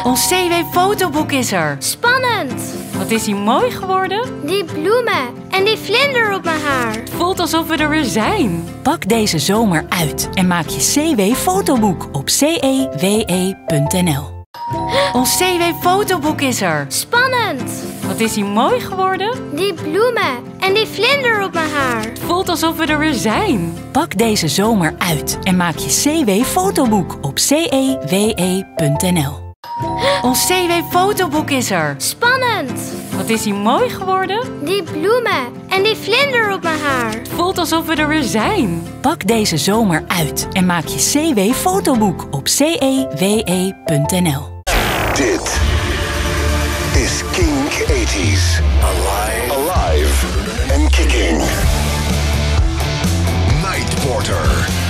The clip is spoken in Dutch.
Ons CW-fotoboek is er. Spannend! Wat is hij mooi geworden? Die bloemen en die vlinder op mijn haar. Het voelt alsof we er weer zijn. Pak deze zomer uit en maak je CW-fotoboek op cewe.nl. Ons CW-fotoboek is er. Spannend! Wat is hij mooi geworden? Die bloemen en die vlinder op mijn haar. Het voelt alsof we er weer zijn. Pak deze zomer uit en maak je CW-fotoboek op cewe.nl. Ons CW-fotoboek is er. Spannend! Wat is hij mooi geworden? Die bloemen en die vlinder op mijn haar. Het voelt alsof we er weer zijn. Pak deze zomer uit en maak je CW-fotoboek op cewe.nl. Dit is Kink 80s. Alive and kicking. Night Porter.